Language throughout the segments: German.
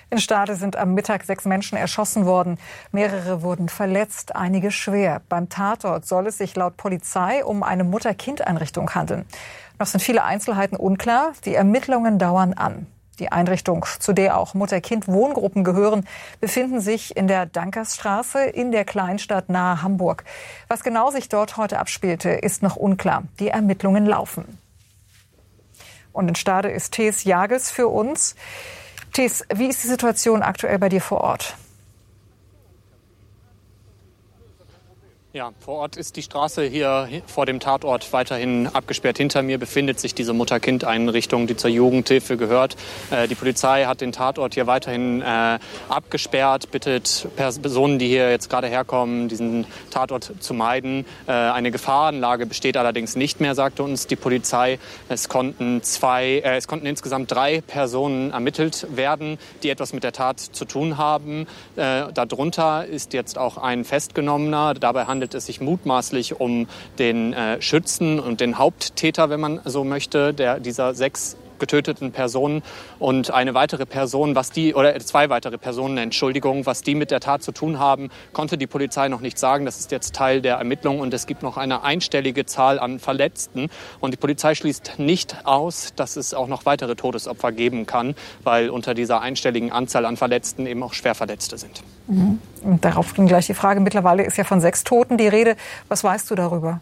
In Stade sind am Mittag 6 Menschen erschossen worden. Mehrere wurden verletzt, einige schwer. Beim Tatort soll es sich laut Polizei um eine Mutter-Kind-Einrichtung handeln. Noch sind viele Einzelheiten unklar. Die Ermittlungen dauern an. Die Einrichtung, zu der auch Mutter-Kind-Wohngruppen gehören, befinden sich in der Dankersstraße in der Kleinstadt nahe Hamburg. Was genau sich dort heute abspielte, ist noch unklar. Die Ermittlungen laufen. Und in Stade ist Thees Jagels für uns. Thees, wie ist die Situation aktuell bei dir vor Ort? Ja, vor Ort ist die Straße hier vor dem Tatort weiterhin abgesperrt. Hinter mir befindet sich diese Mutter-Kind-Einrichtung, die zur Jugendhilfe gehört. Die Polizei hat den Tatort hier weiterhin abgesperrt, bittet Personen, die hier jetzt gerade herkommen, diesen Tatort zu meiden. Eine Gefahrenlage besteht allerdings nicht mehr, sagte uns die Polizei. Es konnten insgesamt 3 Personen ermittelt werden, die etwas mit der Tat zu tun haben. Darunter ist jetzt auch ein Festgenommener. Dabei handelt es sich mutmaßlich um den Schützen und den Haupttäter, wenn man so möchte, dieser 6 getöteten Personen und eine weitere Person, was die mit der Tat zu tun haben, konnte die Polizei noch nicht sagen. Das ist jetzt Teil der Ermittlungen und es gibt noch eine einstellige Zahl an Verletzten und die Polizei schließt nicht aus, dass es auch noch weitere Todesopfer geben kann, weil unter dieser einstelligen Anzahl an Verletzten eben auch Schwerverletzte sind. Und darauf ging gleich die Frage. Mittlerweile ist ja von 6 Toten die Rede. Was weißt du darüber?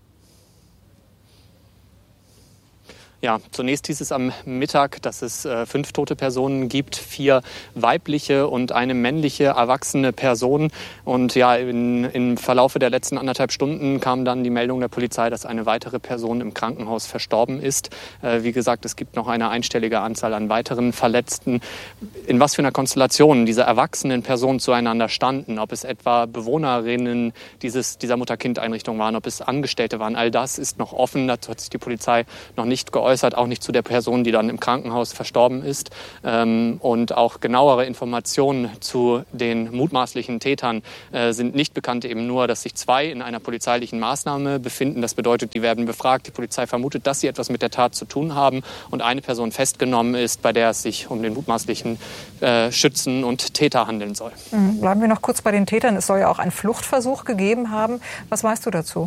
Ja, zunächst hieß es am Mittag, dass es 5 tote Personen gibt, 4 weibliche und eine männliche erwachsene Person. Und ja, im Verlaufe der letzten 1,5 Stunden kam dann die Meldung der Polizei, dass eine weitere Person im Krankenhaus verstorben ist. Wie gesagt, es gibt noch eine einstellige Anzahl an weiteren Verletzten. In was für einer Konstellation diese erwachsenen Personen zueinander standen, ob es etwa Bewohnerinnen dieser Mutter-Kind-Einrichtung waren, ob es Angestellte waren, all das ist noch offen. Dazu hat sich die Polizei noch nicht geäußert, auch nicht zu der Person, die dann im Krankenhaus verstorben ist. Und auch genauere Informationen zu den mutmaßlichen Tätern sind nicht bekannt, eben nur, dass sich 2 in einer polizeilichen Maßnahme befinden. Das bedeutet, die werden befragt. Die Polizei vermutet, dass sie etwas mit der Tat zu tun haben und eine Person festgenommen ist, bei der es sich um den mutmaßlichen Schützen und Täter handeln soll. Bleiben wir noch kurz bei den Tätern. Es soll ja auch einen Fluchtversuch gegeben haben. Was weißt du dazu?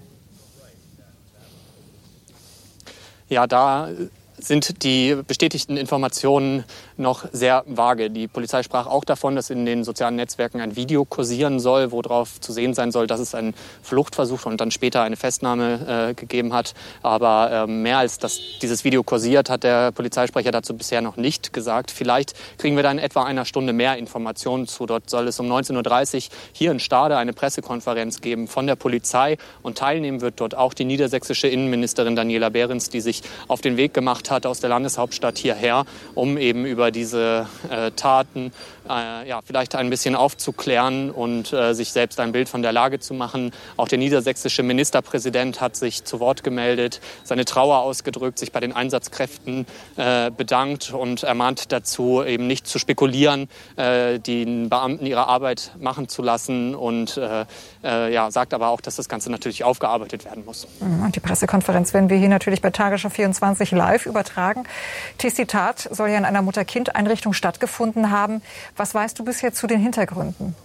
Ja, da sind die bestätigten Informationen noch sehr vage. Die Polizei sprach auch davon, dass in den sozialen Netzwerken ein Video kursieren soll, wo drauf zu sehen sein soll, dass es einen Fluchtversuch und dann später eine Festnahme gegeben hat. Aber mehr als dass dieses Video kursiert, hat der Polizeisprecher dazu bisher noch nicht gesagt. Vielleicht kriegen wir da in etwa einer Stunde mehr Informationen zu. Dort soll es um 19:30 Uhr hier in Stade eine Pressekonferenz geben von der Polizei. Und teilnehmen wird dort auch die niedersächsische Innenministerin Daniela Behrens, die sich auf den Weg gemacht hat aus der Landeshauptstadt hierher, um eben über diese Taten vielleicht ein bisschen aufzuklären und sich selbst ein Bild von der Lage zu machen. Auch der niedersächsische Ministerpräsident hat sich zu Wort gemeldet, seine Trauer ausgedrückt, sich bei den Einsatzkräften bedankt und ermahnt dazu, eben nicht zu spekulieren, den Beamten ihre Arbeit machen zu lassen und sagt aber auch, dass das Ganze natürlich aufgearbeitet werden muss. Und die Pressekonferenz werden wir hier natürlich bei Tagesschau 24 live übertragen. Die Tat soll ja in einer Mutter-Kind-Einrichtung stattgefunden haben. Was weißt du bisher zu den Hintergründen?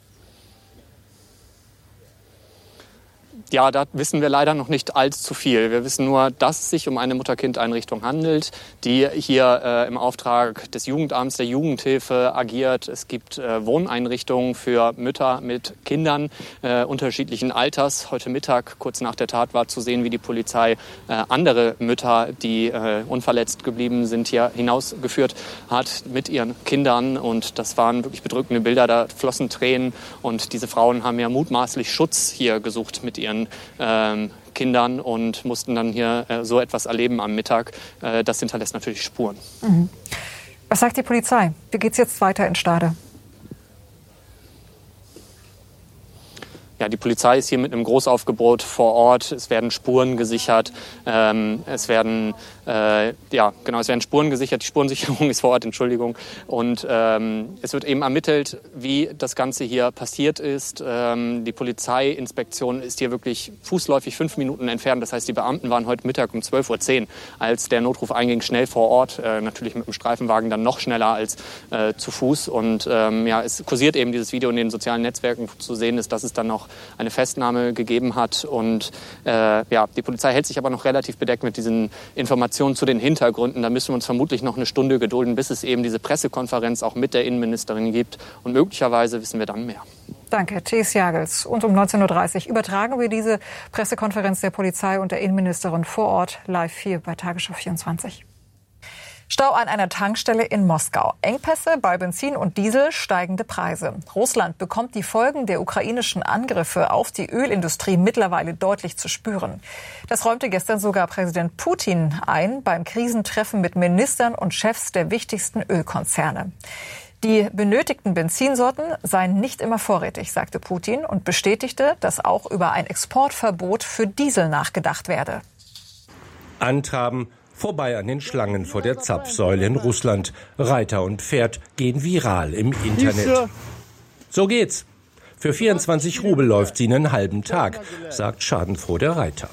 Ja, da wissen wir leider noch nicht allzu viel. Wir wissen nur, dass es sich um eine Mutter-Kind-Einrichtung handelt, die hier im Auftrag des Jugendamts, der Jugendhilfe agiert. Es gibt Wohneinrichtungen für Mütter mit Kindern unterschiedlichen Alters. Heute Mittag, kurz nach der Tat, war zu sehen, wie die Polizei andere Mütter, die unverletzt geblieben sind, hier hinausgeführt hat mit ihren Kindern. Und das waren wirklich bedrückende Bilder, da flossen Tränen. Und diese Frauen haben ja mutmaßlich Schutz hier gesucht mit ihren Kindern und mussten dann hier so etwas erleben am Mittag. Das hinterlässt natürlich Spuren. Was sagt die Polizei? Wie geht es jetzt weiter in Stade? die Polizei ist hier mit einem Großaufgebot vor Ort. Es werden Spuren gesichert. Es werden Spuren gesichert. Die Spurensicherung ist vor Ort, Entschuldigung. Und es wird eben ermittelt, wie das Ganze hier passiert ist. Die Polizeiinspektion ist hier wirklich fußläufig 5 Minuten entfernt. Das heißt, die Beamten waren heute Mittag um 12:10 Uhr, als der Notruf einging, schnell vor Ort. Natürlich mit dem Streifenwagen dann noch schneller als zu Fuß. Und es kursiert eben dieses Video in den sozialen Netzwerken, wo zu sehen ist, dass es dann noch eine Festnahme gegeben hat. Und die Polizei hält sich aber noch relativ bedeckt mit diesen Informationen zu den Hintergründen. Da müssen wir uns vermutlich noch eine Stunde gedulden, bis es eben diese Pressekonferenz auch mit der Innenministerin gibt. Und möglicherweise wissen wir dann mehr. Danke, Thies Jagels. Und um 19:30 Uhr übertragen wir diese Pressekonferenz der Polizei und der Innenministerin vor Ort live hier bei Tagesschau 24. Stau an einer Tankstelle in Moskau. Engpässe bei Benzin und Diesel, steigende Preise. Russland bekommt die Folgen der ukrainischen Angriffe auf die Ölindustrie mittlerweile deutlich zu spüren. Das räumte gestern sogar Präsident Putin ein beim Krisentreffen mit Ministern und Chefs der wichtigsten Ölkonzerne. Die benötigten Benzinsorten seien nicht immer vorrätig, sagte Putin und bestätigte, dass auch über ein Exportverbot für Diesel nachgedacht werde. Antraben, vorbei an den Schlangen vor der Zapfsäule in Russland. Reiter und Pferd gehen viral im Internet. So geht's. Für 24 Rubel läuft sie einen halben Tag, sagt schadenfroh der Reiter.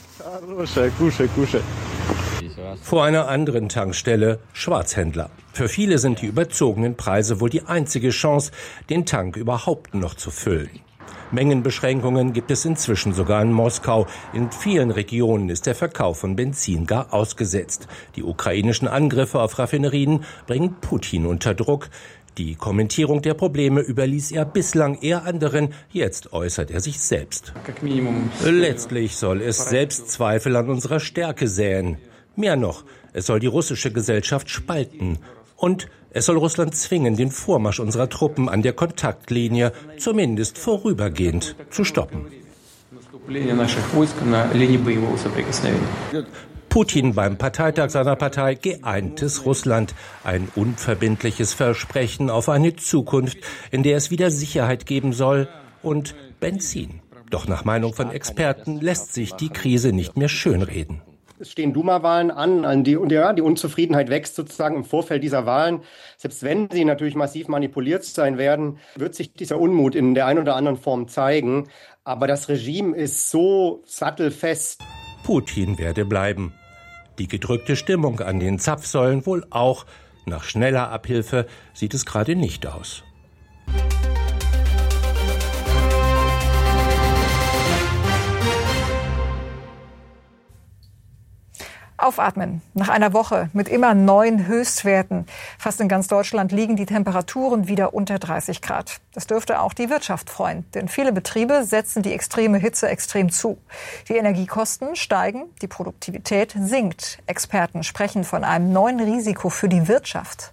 Vor einer anderen Tankstelle Schwarzhändler. Für viele sind die überzogenen Preise wohl die einzige Chance, den Tank überhaupt noch zu füllen. Mengenbeschränkungen gibt es inzwischen sogar in Moskau. In vielen Regionen ist der Verkauf von Benzin gar ausgesetzt. Die ukrainischen Angriffe auf Raffinerien bringen Putin unter Druck. Die Kommentierung der Probleme überließ er bislang eher anderen. Jetzt äußert er sich selbst. Letztlich soll es Selbstzweifel an unserer Stärke säen. Mehr noch, es soll die russische Gesellschaft spalten. Und es soll Russland zwingen, den Vormarsch unserer Truppen an der Kontaktlinie zumindest vorübergehend zu stoppen. Putin beim Parteitag seiner Partei Geeintes Russland. Ein unverbindliches Versprechen auf eine Zukunft, in der es wieder Sicherheit geben soll und Benzin. Doch nach Meinung von Experten lässt sich die Krise nicht mehr schönreden. Es stehen Duma-Wahlen an, die Unzufriedenheit wächst sozusagen im Vorfeld dieser Wahlen. Selbst wenn sie natürlich massiv manipuliert sein werden, wird sich dieser Unmut in der einen oder anderen Form zeigen. Aber das Regime ist so sattelfest. Putin werde bleiben. Die gedrückte Stimmung an den Zapfsäulen wohl auch. Nach schneller Abhilfe sieht es gerade nicht aus. Aufatmen. Nach einer Woche mit immer neuen Höchstwerten. Fast in ganz Deutschland liegen die Temperaturen wieder unter 30 Grad. Das dürfte auch die Wirtschaft freuen, denn viele Betriebe setzen die extreme Hitze extrem zu. Die Energiekosten steigen, die Produktivität sinkt. Experten sprechen von einem neuen Risiko für die Wirtschaft.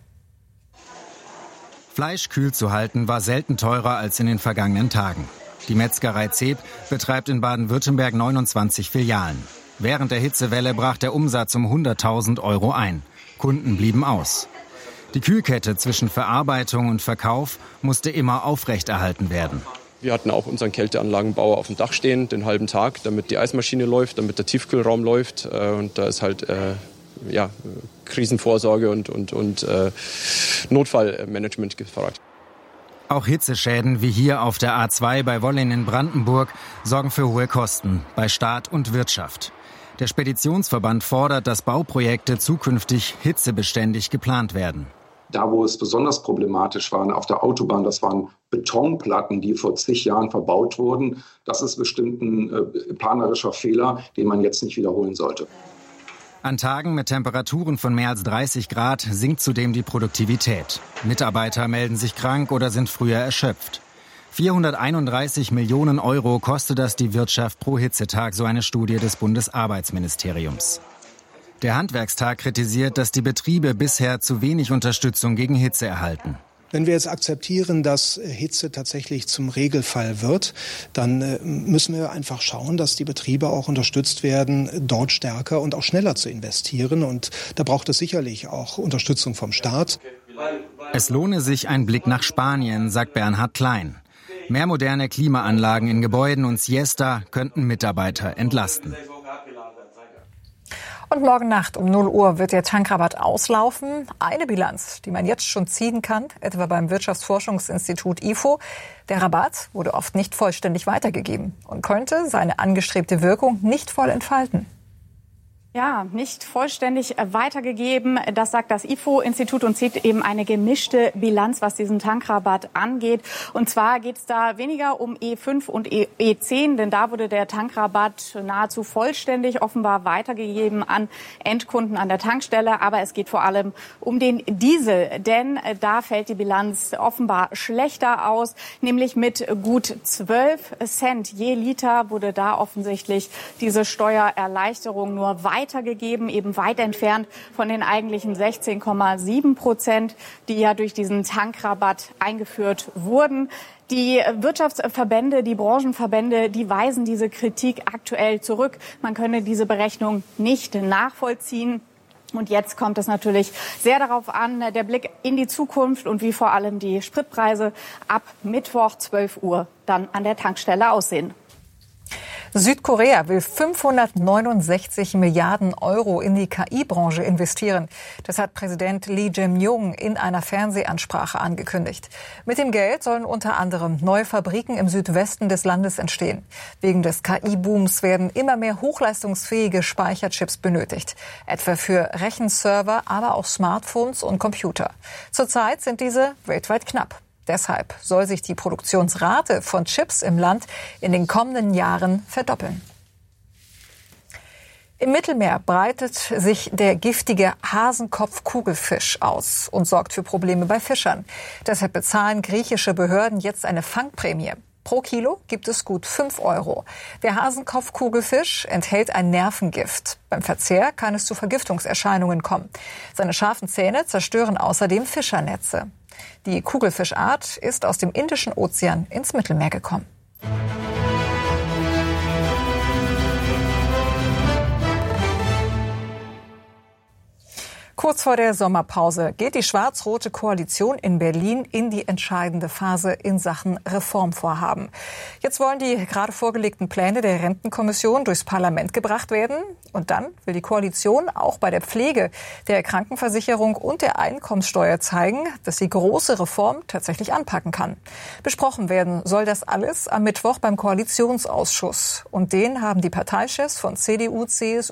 Fleisch kühl zu halten war selten teurer als in den vergangenen Tagen. Die Metzgerei Zeb betreibt in Baden-Württemberg 29 Filialen. Während der Hitzewelle brach der Umsatz um 100.000 € ein. Kunden blieben aus. Die Kühlkette zwischen Verarbeitung und Verkauf musste immer aufrechterhalten werden. Wir hatten auch unseren Kälteanlagenbauer auf dem Dach stehen, den halben Tag, damit die Eismaschine läuft, damit der Tiefkühlraum läuft. Und da ist halt Krisenvorsorge und Notfallmanagement gefragt. Auch Hitzeschäden wie hier auf der A2 bei Wollin in Brandenburg sorgen für hohe Kosten bei Staat und Wirtschaft. Der Speditionsverband fordert, dass Bauprojekte zukünftig hitzebeständig geplant werden. Da, wo es besonders problematisch war, auf der Autobahn, das waren Betonplatten, die vor zig Jahren verbaut wurden. Das ist bestimmt ein planerischer Fehler, den man jetzt nicht wiederholen sollte. An Tagen mit Temperaturen von mehr als 30 Grad sinkt zudem die Produktivität. Mitarbeiter melden sich krank oder sind früher erschöpft. 431 Millionen € kostet das die Wirtschaft pro Hitzetag, so eine Studie des Bundesarbeitsministeriums. Der Handwerkstag kritisiert, dass die Betriebe bisher zu wenig Unterstützung gegen Hitze erhalten. Wenn wir jetzt akzeptieren, dass Hitze tatsächlich zum Regelfall wird, dann müssen wir einfach schauen, dass die Betriebe auch unterstützt werden, dort stärker und auch schneller zu investieren. Und da braucht es sicherlich auch Unterstützung vom Staat. Es lohne sich ein Blick nach Spanien, sagt Bernhard Klein. Mehr moderne Klimaanlagen in Gebäuden und Siesta könnten Mitarbeiter entlasten. Und morgen Nacht um 0 Uhr wird der Tankrabatt auslaufen. Eine Bilanz, die man jetzt schon ziehen kann, etwa beim Wirtschaftsforschungsinstitut IFO. Der Rabatt wurde oft nicht vollständig weitergegeben und könnte seine angestrebte Wirkung nicht voll entfalten. Ja, nicht vollständig weitergegeben. Das sagt das IFO-Institut und zieht eben eine gemischte Bilanz, was diesen Tankrabatt angeht. Und zwar geht es da weniger um E5 und E10, denn da wurde der Tankrabatt nahezu vollständig offenbar weitergegeben an Endkunden an der Tankstelle. Aber es geht vor allem um den Diesel, denn da fällt die Bilanz offenbar schlechter aus, nämlich mit gut 12 Cent je Liter wurde da offensichtlich diese Steuererleichterung nur weitergegeben, eben weit entfernt von den eigentlichen 16,7%, die ja durch diesen Tankrabatt eingeführt wurden. Die Wirtschaftsverbände, die Branchenverbände, die weisen diese Kritik aktuell zurück. Man könne diese Berechnung nicht nachvollziehen. Und jetzt kommt es natürlich sehr darauf an, der Blick in die Zukunft und wie vor allem die Spritpreise ab Mittwoch 12 Uhr dann an der Tankstelle aussehen. Südkorea will 569 Milliarden Euro in die KI-Branche investieren. Das hat Präsident Lee Jae-myung in einer Fernsehansprache angekündigt. Mit dem Geld sollen unter anderem neue Fabriken im Südwesten des Landes entstehen. Wegen des KI-Booms werden immer mehr hochleistungsfähige Speicherchips benötigt. Etwa für Rechenserver, aber auch Smartphones und Computer. Zurzeit sind diese weltweit knapp. Deshalb soll sich die Produktionsrate von Chips im Land in den kommenden Jahren verdoppeln. Im Mittelmeer breitet sich der giftige Hasenkopf-Kugelfisch aus und sorgt für Probleme bei Fischern. Deshalb bezahlen griechische Behörden jetzt eine Fangprämie. Pro Kilo gibt es gut 5 Euro. Der Hasenkopf-Kugelfisch enthält ein Nervengift. Beim Verzehr kann es zu Vergiftungserscheinungen kommen. Seine scharfen Zähne zerstören außerdem Fischernetze. Die Kugelfischart ist aus dem Indischen Ozean ins Mittelmeer gekommen. Kurz vor der Sommerpause geht die schwarz-rote Koalition in Berlin in die entscheidende Phase in Sachen Reformvorhaben. Jetzt wollen die gerade vorgelegten Pläne der Rentenkommission durchs Parlament gebracht werden. Und dann will die Koalition auch bei der Pflege, der Krankenversicherung und der Einkommenssteuer zeigen, dass sie große Reformen tatsächlich anpacken kann. Besprochen werden soll das alles am Mittwoch beim Koalitionsausschuss. Und den haben die Parteichefs von CDU, CSU